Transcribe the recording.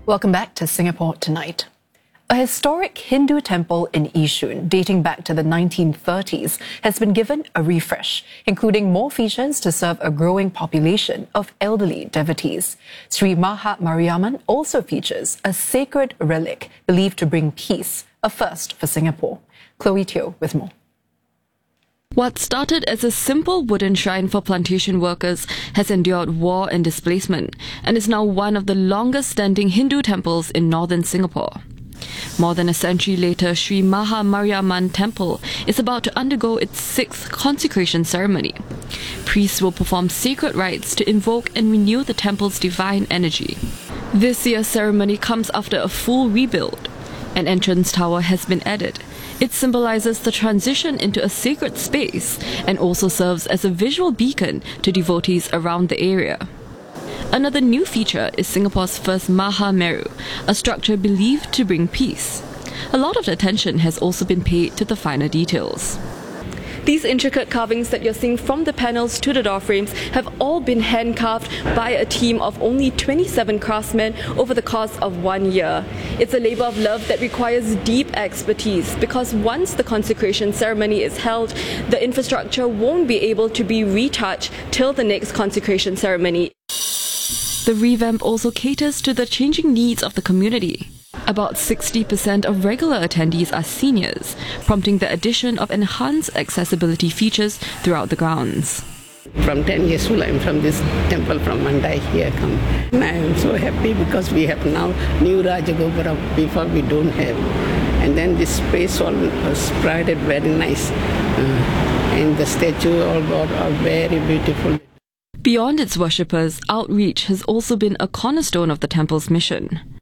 Welcome back to Singapore Tonight. A historic Hindu temple in Yishun, dating back to the 1930s, has been given a refresh, including more features to serve a growing population of elderly devotees. Sri Maha Mariamman also features a sacred relic believed to bring peace, a first for Singapore. Chloe Teo with more. What started as a simple wooden shrine for plantation workers has endured war and displacement and is now one of the longest-standing Hindu temples in northern Singapore. More than a century later, Sri Maha Mariamman Temple is about to undergo its 6th consecration ceremony. Priests will perform sacred rites to invoke and renew the temple's divine energy. This year's ceremony comes after a full rebuild. An entrance tower has been added. It symbolizes the transition into a sacred space and also serves as a visual beacon to devotees around the area. Another new feature is Singapore's first Maha Meru, a structure believed to bring peace. A lot of attention has also been paid to the finer details. These intricate carvings that you're seeing from the panels to the door frames have all been hand-carved by a team of only 27 craftsmen over the course of 1 year. It's a labor of love that requires deep expertise because once the consecration ceremony is held, the infrastructure won't be able to be retouched till the next consecration ceremony. The revamp also caters to the changing needs of the community. About 60% of regular attendees are seniors, prompting the addition of enhanced accessibility features throughout the grounds. From 10 years old, I'm from this temple from Mandai here come. And I am so happy because we have now new Rajagopura, before we don't have. And then this space all was spread very nice. And the statue all got are very beautiful. Beyond its worshippers, outreach has also been a cornerstone of the temple's mission.